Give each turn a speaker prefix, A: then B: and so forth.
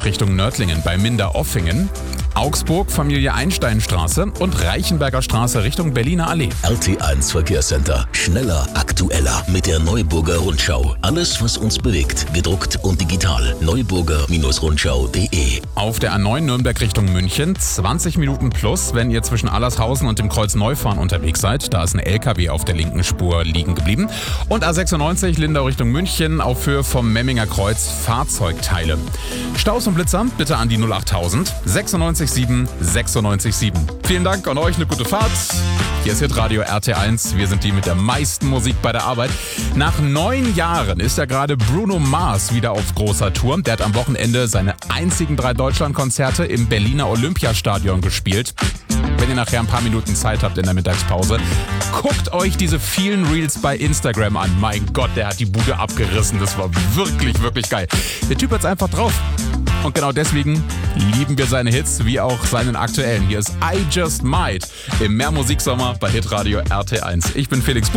A: Richtung Nördlingen bei Minderoffingen. Augsburg, Familie Einsteinstraße und Reichenberger Straße Richtung Berliner Allee.
B: RT1 Verkehrscenter. Schneller, aktueller mit der Neuburger Rundschau. Alles, was uns bewegt, gedruckt und digital. Neuburger-Rundschau.de.
A: Auf der A9 Nürnberg Richtung München 20 Minuten plus, wenn ihr zwischen Allershausen und dem Kreuz Neufahren unterwegs seid. Da ist ein LKW auf der linken Spur liegen geblieben. Und A96 Lindau Richtung München auf Höhe vom Memminger Kreuz Fahrzeugteile. Staus und Blitzer bitte an die 08000 96 7 96 7. Vielen Dank an euch, eine gute Fahrt. Hier ist Hitradio RT1. Wir sind die mit der meisten Musik bei der Arbeit. Nach 9 Jahren ist ja gerade Bruno Mars wieder auf großer Tour. Der hat am Wochenende seine einzigen 3 Deutschlandkonzerte im Berliner Olympiastadion gespielt. Wenn ihr nachher ein paar Minuten Zeit habt in der Mittagspause, guckt euch diese vielen Reels bei Instagram an. Mein Gott, der hat die Bude abgerissen. Das war wirklich, wirklich geil. Der Typ hat's einfach drauf. Und genau deswegen lieben wir seine Hits wie auch seinen aktuellen. Hier ist I Just Might im Mehrmusiksommer bei Hitradio RT1. Ich bin Felix Buch.